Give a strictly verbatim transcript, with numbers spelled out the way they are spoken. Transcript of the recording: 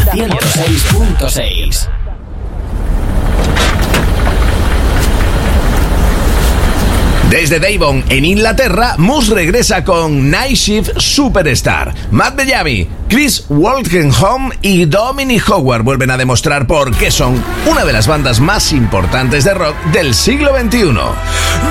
ciento seis punto seis. Desde Devon, en Inglaterra, Muse regresa con Night Shift Superstar. Matt Bellamy, Chris Wolkenholme y Dominic Howard vuelven a demostrar por qué son una de las bandas más importantes de rock del siglo veintiuno.